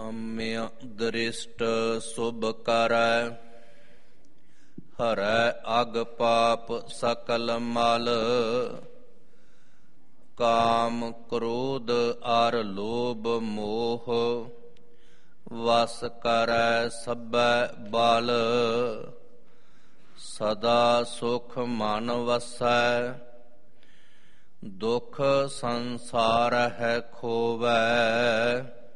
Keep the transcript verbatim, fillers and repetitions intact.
ਕਾਮਿਆ ਦ੍ਰਿਸ਼ਟ ਸੁਭ ਕਰੈ, ਹਰੈ ਅਗ ਪਾਪ ਸਕਲ ਮਲ। ਕਾਮ ਕ੍ਰੋਧ ਅਰ ਲੋਭ ਮੋਹ, ਵਸ ਕਰੈ ਸਭੈ ਬਲ। ਸਦਾ ਸੁਖ ਮਨ ਵਸੈ, ਦੁਖ ਸੰਸਾਰ ਹੈ ਖੋਵੈ।